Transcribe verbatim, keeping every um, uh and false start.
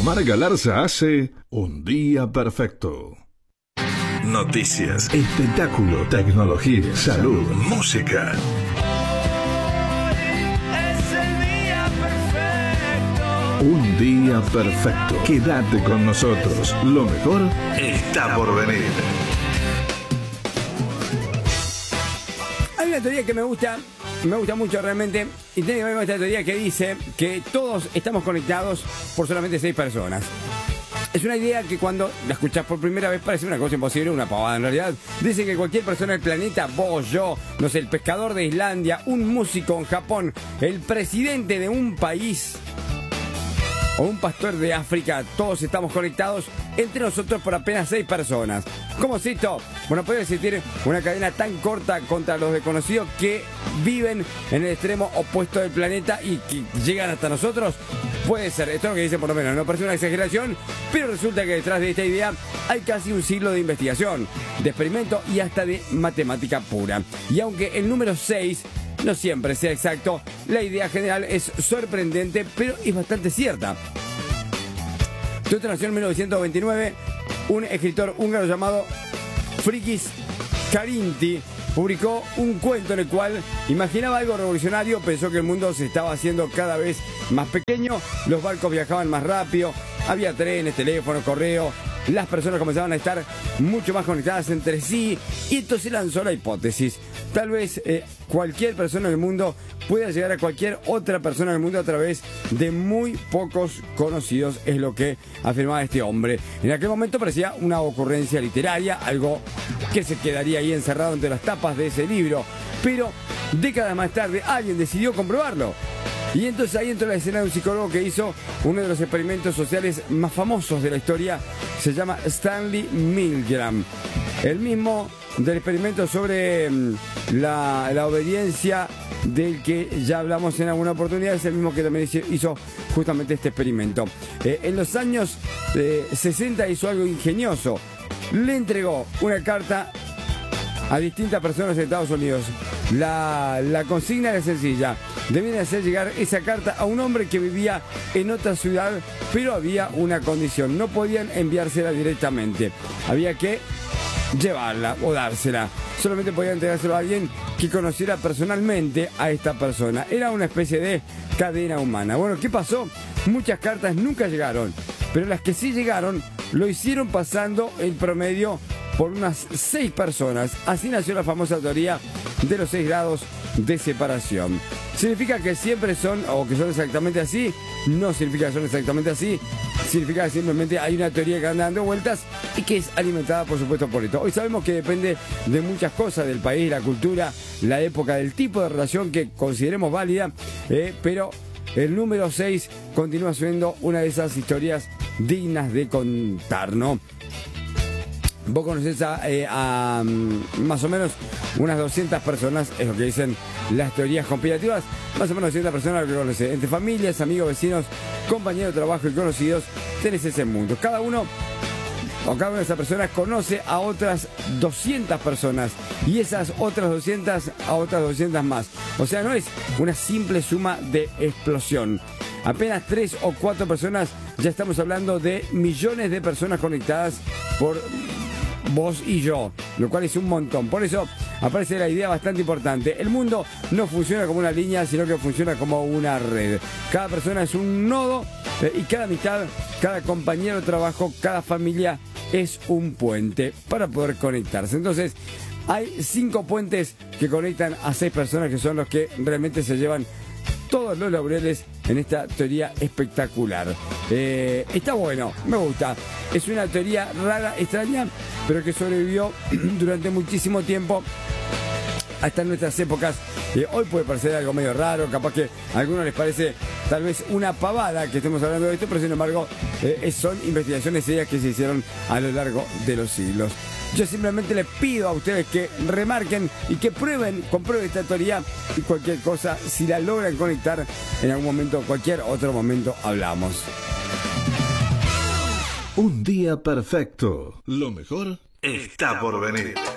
Omar Galarza hace Un Día Perfecto. Noticias, espectáculo, tecnología, salud, música. Un día perfecto. Quédate con nosotros. Lo mejor está por venir. Hay una teoría que me gusta, me gusta mucho realmente, y tiene que ver con esta teoría que dice que todos estamos conectados por solamente seis personas. Es una idea que cuando la escuchás por primera vez parece una cosa imposible, una pavada. En realidad dice que cualquier persona del planeta, vos, yo, no sé, el pescador de Islandia, un músico en Japón, el presidente de un país o un pastor de África, todos estamos conectados entre nosotros por apenas seis personas. ¿Cómo es esto? Bueno, puede existir una cadena tan corta contra los desconocidos que viven en el extremo opuesto del planeta y que llegan hasta nosotros. Puede ser, esto es lo que dicen por lo menos, no parece una exageración, pero resulta que detrás de esta idea hay casi un siglo de investigación, de experimento y hasta de matemática pura. Y aunque el número seis no siempre sea exacto, la idea general es sorprendente, pero es bastante cierta. Todo esto nació en mil novecientos veintinueve, un escritor húngaro llamado Frigyes Karinthy publicó un cuento en el cual imaginaba algo revolucionario, pensó que el mundo se estaba haciendo cada vez más pequeño, los barcos viajaban más rápido, había trenes, teléfonos, correo, las personas comenzaban a estar mucho más conectadas entre sí, y entonces lanzó la hipótesis. Tal vez eh, cualquier persona en el mundo pueda llegar a cualquier otra persona en el mundo a través de muy pocos conocidos, es lo que afirmaba este hombre. En aquel momento parecía una ocurrencia literaria, algo que se quedaría ahí encerrado entre las tapas de ese libro, pero décadas más tarde alguien decidió comprobarlo. Y entonces ahí entró la escena de un psicólogo que hizo uno de los experimentos sociales más famosos de la historia, se llama Stanley Milgram. El mismo del experimento sobre la, la obediencia del que ya hablamos en alguna oportunidad, es el mismo que también hizo justamente este experimento. Eh, en los años eh, sesenta hizo algo ingenioso. Le entregó una carta a distintas personas en Estados Unidos. La, la consigna era sencilla. Debían hacer llegar esa carta a un hombre que vivía en otra ciudad, pero había una condición. No podían enviársela directamente. Había que llevarla o dársela. Solamente podían entregárselo a alguien que conociera personalmente a esta persona. Era una especie de cadena humana. Bueno, ¿qué pasó? Muchas cartas nunca llegaron, pero las que sí llegaron lo hicieron pasando el promedio por unas seis personas. Así nació la famosa teoría de los seis grados de separación. ¿Significa que siempre son o que son exactamente así? No significa que son exactamente así. Significa que simplemente hay una teoría que anda dando vueltas y que es alimentada, por supuesto, por esto. Hoy sabemos que depende de muchas cosas, del país, la cultura, la época, del tipo de relación que consideremos válida, eh, pero el número seis continúa siendo una de esas historias dignas de contar, ¿no? Vos conocés a, eh, a um, más o menos unas doscientas personas, es lo que dicen las teorías conspirativas, más o menos doscientas personas lo que conocés. Entre familias, amigos, vecinos, compañeros de trabajo y conocidos, tenés ese mundo. Cada uno o cada una de esas personas conoce a otras doscientas personas y esas otras doscientas a otras doscientas más. O sea, no es una simple suma de explosión. Apenas tres o cuatro personas, ya estamos hablando de millones de personas conectadas por vos y yo, lo cual es un montón. Por eso aparece la idea bastante importante. El mundo no funciona como una línea, sino que funciona como una red. Cada persona es un nodo eh, y cada amistad, cada compañero de trabajo, cada familia es un puente para poder conectarse. Entonces, hay cinco puentes que conectan a seis personas que son los que realmente se llevan todos los laureles en esta teoría espectacular. Eh, está bueno, me gusta. Es una teoría rara, extraña, pero que sobrevivió durante muchísimo tiempo hasta nuestras épocas. Eh, hoy puede parecer algo medio raro, capaz que a algunos les parece tal vez una pavada que estemos hablando de esto, pero sin embargo eh, son investigaciones serias que se hicieron a lo largo de los siglos. Yo simplemente les pido a ustedes que remarquen y que prueben, comprueben esta teoría y cualquier cosa, si la logran conectar en algún momento, cualquier otro momento, hablamos. Un día perfecto. Lo mejor está por venir.